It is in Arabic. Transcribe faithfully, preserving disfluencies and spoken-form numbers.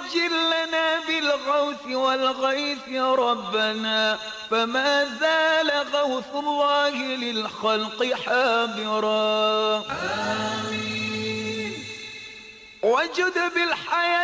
وعجل لنا بالغوث والغيث يا ربنا، فما زال غوث الله للخلق حاضرا. آمين. وجد بالحياة